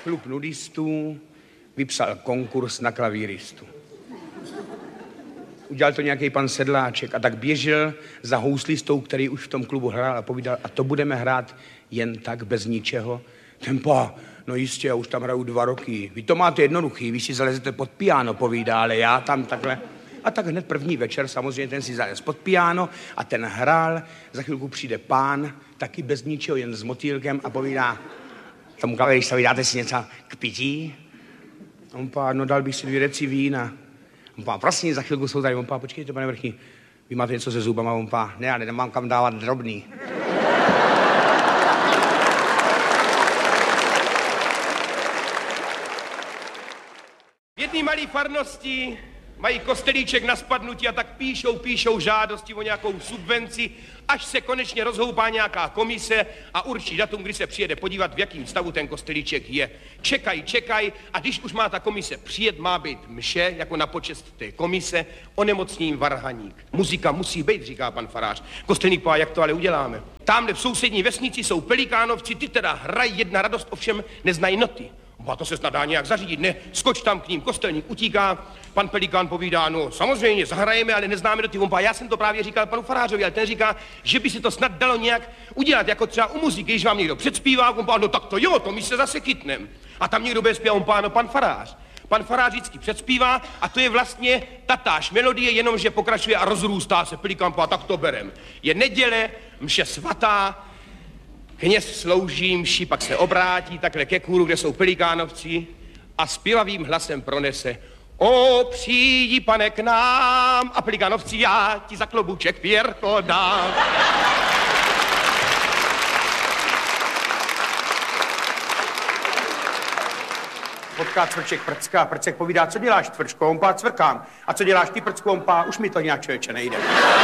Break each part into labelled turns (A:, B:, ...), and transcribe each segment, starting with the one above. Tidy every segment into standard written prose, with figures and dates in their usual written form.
A: klub nudistů vypsal konkurs na klavíristu. Udělal to nějaký pan Sedláček a tak běžel za houslistou, který už v tom klubu hrál a povídal, a to budeme hrát jen tak, bez ničeho. Ten no jistě, já už tam hraju 2 roky. Vy to máte jednoduchý, vy si zalezete pod piano, povídá, ale já tam takhle. A tak hned první večer, samozřejmě ten si zalez pod piano a ten hrál. Za chvilku přijde pán, taky bez ničeho, jen s motýlkem a povídá tomu klaviristovi, dáte si něco k pití? On no dal bych si 2 deci vína. On prosím, za chvilku jsou tady. On počkejte, pane Vrchní, vy máte něco se zubama? On ne, já nemám kam dávat drobný.
B: V jedné malé farnosti mají kostelíček na spadnutí a tak píšou žádosti o nějakou subvenci, až se konečně rozhoupá nějaká komise a určí datum, kdy se přijede podívat, v jakém stavu ten kostelíček je. Čekají a když už má ta komise přijet, má být mše, jako na počest té komise, onemocním varhaník. Muzika musí být, říká pan farář. Kostelník pá, jak to ale uděláme? Tamhle v sousední vesnici jsou pelikánovci, ty teda hrají jedna radost, ovšem neznají noty. A to se snad dá nějak zařídit, ne? Skoč tam k ním, kostelník utíká, pan Pelikán povídá, no samozřejmě, zahrajeme, ale neznáme do ty vompa. Já jsem to právě říkal panu farářovi, ale ten říká, že by se to snad dalo nějak udělat, jako třeba u muziky, když vám někdo předspívá, vompa, no tak to jo, to my se zase chytnem. A tam někdo bude zpívat, vompa, no pan farář. Pan farář vždycky předspívá a to je vlastně tatáž melodie, jenomže pokračuje a rozrůstá se. Pelikán, tak to berem. Je neděle, mše svatá, kněz slouží mši, pak se obrátí takhle ke kůru, kde jsou pelikánovci a zpěvavým hlasem pronese: O, přijdi, pane, k nám, a pelikánovci, já ti za klobuček pěrko dám.
A: Potká Cvrček prcka, Prcek povídá, co děláš, Cvrčko? On cvrkám. A co děláš ty, Prcku? On už mi to nějak, člověče, nejde.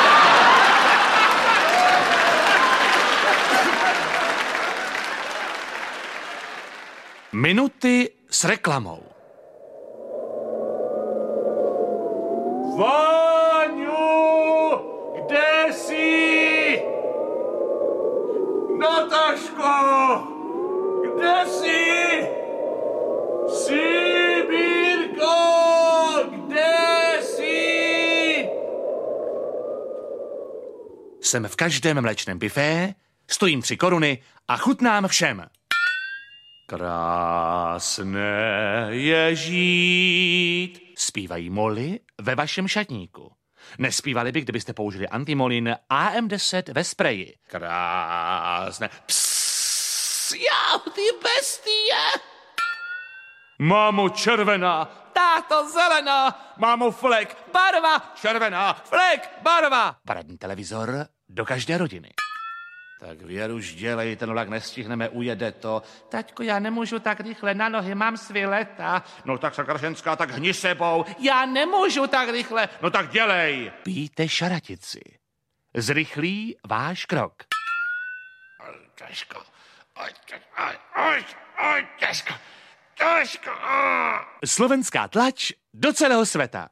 C: Minuty s reklamou.
D: Váňu, kde jsi? Nataško, kde jsi? Sibírko, kde jsi?
C: Jsem v každém mléčném bifé, stojím 3 koruny a chutnám všem. Krásné je žít, zpívají moly ve vašem šatníku. Nespívali by, kdybyste použili antimolin AM10 ve spreji. Krásné. Psss, já, ty bestie. Mámo červená, táto zelená, mámo flek, barva červená, flek, barva. Paradní televizor do každé rodiny. Tak Věruš, dělej, ten vlak nestihneme, ujede to. Taťko, já nemůžu tak rychle, na nohy mám svileta. No tak Sakršenská, tak hni sebou. Já nemůžu tak rychle. No tak dělej. Pijte šaratici. Zrychlí váš krok. Těžko. Těžko. Těžko. Slovenská tlač do celého světa.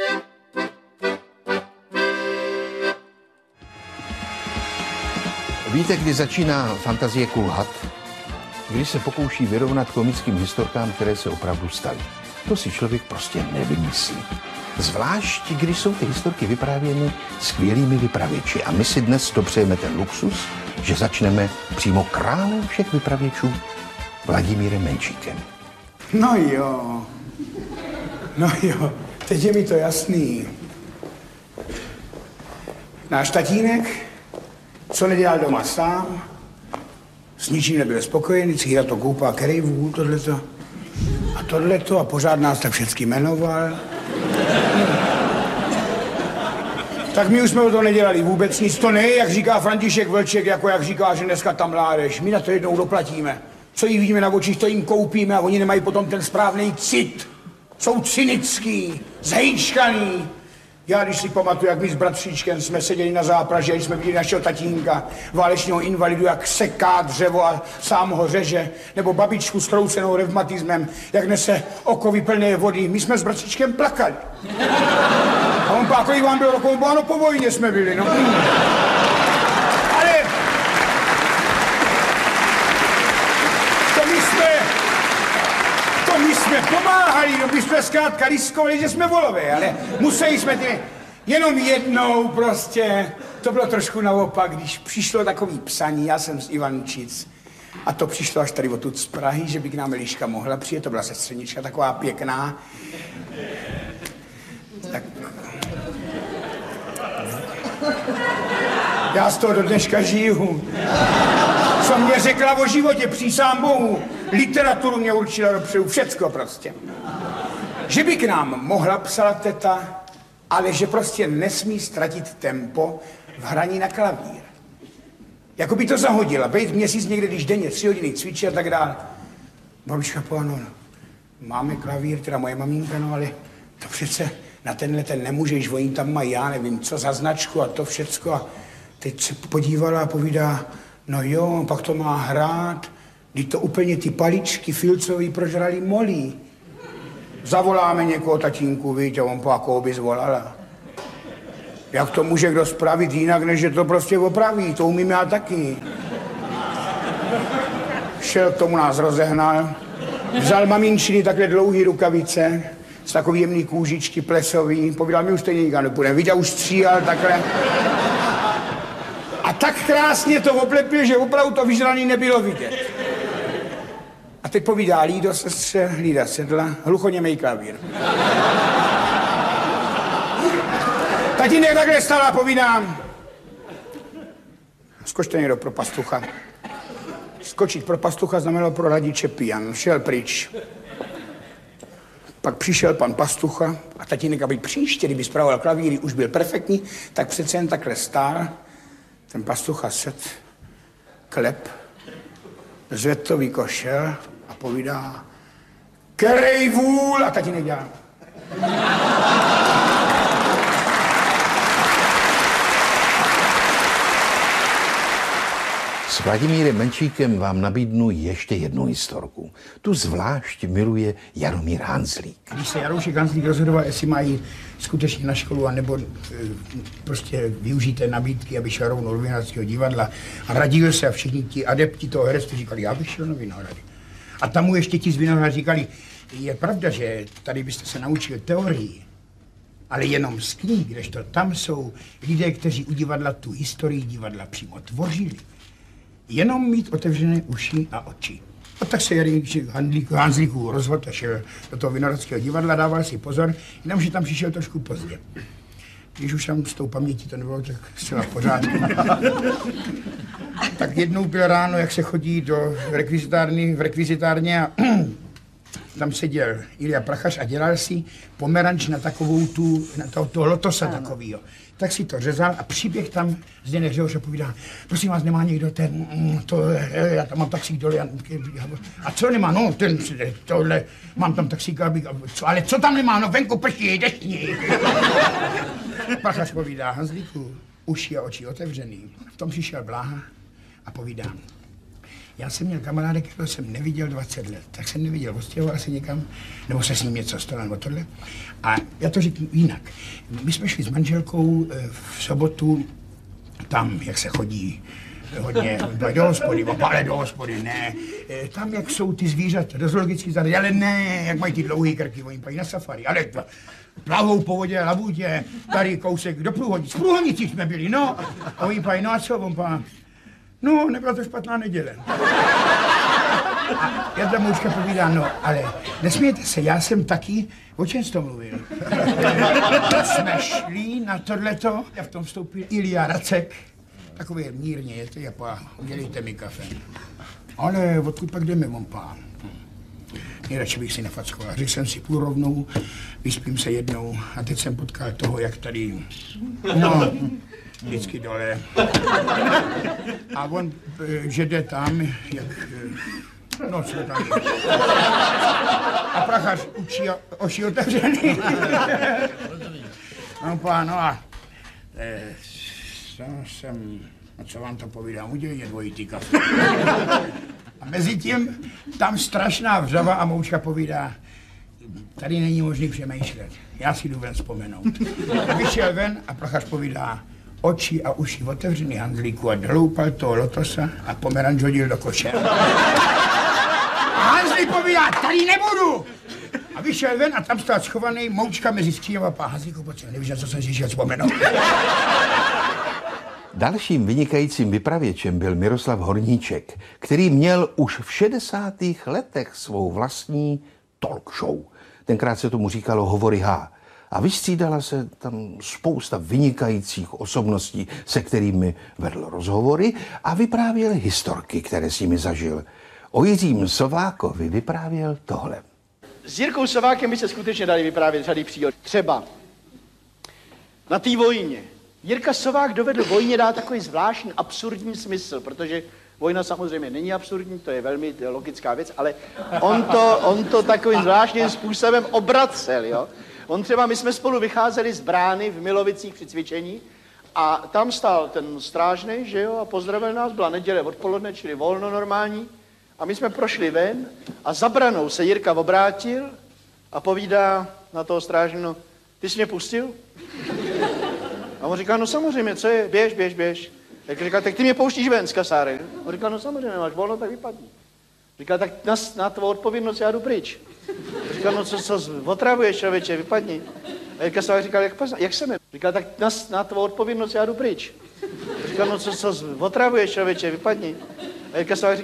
E: Víte, kdy začíná fantazie kulhat? Když se pokouší vyrovnat komickým historkám, které se opravdu staly. To si člověk prostě nevymyslí. Zvlášť, když jsou ty historky vyprávěny skvělými vypravěči. A my si dnes dopřejeme ten luxus, že začneme přímo králem všech vypravěčů, Vladimírem Menšíkem.
F: No jo, teď je mi to jasný. Náš tatínek, co nedělal doma sám, s ničím nebyl spokojený, vždycky to koupá kerejvů, tohleto a pořád nás tak všecky jmenoval. Tak my už jsme o to nedělali vůbec nic, to ne, jak říká František Vlček, jako jak říká, že dneska tam mládež. My na to jednou doplatíme. Co jí vidíme na očích, to jim koupíme a oni nemají potom ten správný cit. Jsou cynický, zhejčkaný. Já, když si pamatuju, jak my s bratříčkem jsme seděli na zápraži, když jsme viděli našeho tatínka, válečního invalidu, jak seká dřevo a sám ho řeže, nebo babičku s kroucenou revmatismem, jak nese okovy plné vody. My jsme s bratříčkem plakali. A on pá, kolik vám bylo rokov? Ano, po vojně jsme byli, no. Ale jsme pomáhali, no my jsme zkrátka riskovali, že jsme volové, ale museli jsme jenom jednou prostě. To bylo trošku naopak, když přišlo takový psaní, já jsem z Ivančic, a to přišlo až tady odtud z Prahy, že by k nám Eliška mohla přijet, to byla sestřenička taková pěkná. Tak... Já z toho do dneška žiju. Co mě řekla o životě, přísám Bohu. Literaturu mě určila dopředu, všecko prostě. Že by k nám mohla, psala teta, ale že prostě nesmí ztratit tempo v hraní na klavír. Jako by to zahodila, být měsíc někde, když denně 3 hodiny cvičí a tak dále. Babička no, máme klavír, teda moje maminka, no ale to přece na tenhle ten nemůžeš, oni tam mají, já nevím, co za značku a to všecko. A teď se podívala a povídá, no jo, pak to má hrát, když to úplně ty paličky filcový prožrali molí. Zavoláme někoho, tatínku, víte, on po jakou by zvolala. Jak to může kdo spravit jinak, než že to prostě opraví, to umím já taky. Šel k tomu, nás rozehnal, vzal maminčiny takhle dlouhý rukavice, z takový jemný kůžičky plesový, povídal, my už stejně nikam nepůjdeme, viděl, už stříhal takhle. A tak krásně to oplepil, že opravdu to vyžraný nebylo vidět. A teď povídá Lído sestře, Lída sedla, hluchoněmej klavír. Tatínek takhle stál a povídám. Skočte někdo pro pastucha. Skočit pro pastucha znamenalo pro radiče pijan. Šel pryč. Pak přišel pan pastucha a tatínek, aby příště, kdyby spravoval klavíry, už byl perfektní, tak přece jen takhle stál. Ten pastucha set, klep, zvedl to vykošel a povídá, kerej vůl, a tatínek dělá.
E: S Vladimírem Menšíkem vám nabídnu ještě jednu historku. Tu zvlášť miluje Jaromír Hanzlík.
F: Když se Jaroušek Hanzlík rozhodoval, jestli mají skutečně na školu, anebo prostě využít té nabídky, aby šel rovnou do Vinohradského divadla, a radil se a všichni ti adepti toho herectví říkali, já bych šel na Vinohrady. A tam mu ještě ti z Vinohrad říkali, je pravda, že tady byste se naučil teorii, ale jenom z knih, kdežto tam jsou lidé, kteří u divadla tu historii divadla přímo tvořili. Jenom mít otevřené uši a oči. A tak se Hanzlíků rozhodl a šel do toho Vinohradského divadla, dával si pozor, jenomže tam přišel trošku pozdě. Když už tam s tou pamětí to nebylo tak zcela v pořádku. Tak jednou byl ráno, jak se chodí do rekvizitárně a tam seděl Ilja Prachař a dělal si pomeranč na takovou toho lotosa takovýho. Tak si to řezal a přiběh tam Zdeněk Řehoř a povídá, prosím vás, nemá někdo já tam mám taxík dole, a co nemá, no tohle, mám tam taxík, ale co tam nemá, no venku prší, deštník. Prachař povídá, Hanzlíku, uši a oči otevřený. V tom přišel Bláha a povídá, já jsem měl kamaráda, kterého jsem neviděl 20 let, tak jsem neviděl, odstěhoval se někam, nebo se s ním něco stalo, nebo tohle. A já to řeknu jinak. My jsme šli s manželkou v sobotu tam, jak se chodí hodně do hospody, ale do hospody, ne. Tam, jak jsou ty zvířata, do zoologických zahrad, ale ne, jak mají ty dlouhé krky, oni pají na safari, ale plavou po vodě, labutě, tady kousek do Průhonic. V Průhonicích jsme byli, no. A oni pají, no a co, on pá, no, nebyla to špatná neděle. A Jarda Moučka povídá, no, ale nesmějte se, já jsem taky, o čem jsi to mluvil? Jsme šli na tohleto a v tom vstoupil Ilja Racek, takový mírně, je to japá, udělejte mi kafe. Ale odkud pak jdeme, on pán? Nejradši bych si nefackoval. Řekl jsem si, půl rovnou, vyspím se jednou a teď jsem potkal toho, jak tady, no, vždycky dole. A on, že jde tam, jak, no, co tam je. A Prachař učí oši otevřený. No, pán, no a co vám to povídám, udělejte dvojitý kafe. A mezi tím tam strašná vřava a Moučka povídá, tady není možný přemýšlet, já si jdu ven vzpomenout. Vyšel ven a Prachař povídá, oči a uši otevřený, Hanzlíku, a doloupal toho lotosa a pomeranč hodil do koše. A Hanzlík povídá, tady nebudu, vyšel ven a tam stál schovaný Moučka mezi skříněm a pahazíku, protože nevíš, na co jsem si šel vzpomenout.
E: Dalším vynikajícím vypravěčem byl Miroslav Horníček, který měl už v 60. letech svou vlastní talk show. Tenkrát se tomu říkalo Hovory H. A vystřídala se tam spousta vynikajících osobností, se kterými vedl rozhovory a vyprávěl historky, které s nimi zažil. O Jiřím Sovákovi vyprávěl tohle.
G: S Jirkou Sovákem by se skutečně dali vyprávět řady příhod. Třeba na té vojně. Jirka Sovák dovedl vojně dát takový zvláštní absurdní smysl, protože vojna samozřejmě není absurdní, to je velmi logická věc, ale on to takovým zvláštním způsobem obracel, jo. On třeba, my jsme spolu vycházeli z brány v Milovicích při cvičení a tam stál ten strážnej, že jo, a pozdravil nás, byla neděle odpoledne, čili volno normální. A my jsme prošli ven a za branou se Jirka obrátil a povídá na toho strážného, ty jsi mě pustil? A on říká, no samozřejmě, co je, běž. Tak říká, tak ty mě pouštíš ven z kasáry. On říká, no samozřejmě, máš volno, tak vypadni. Říká, tak na tvou odpovědnost já jdu pryč. Říká, no co otravuješ, člověče, vypadni. A Jirka Sovák říkal, jak se jmenuje? Říká, tak na tvou odpovědnost já jdu pryč. Říká, no co otravuješ, člověče, vypadni. A Jirka Sovák říkal,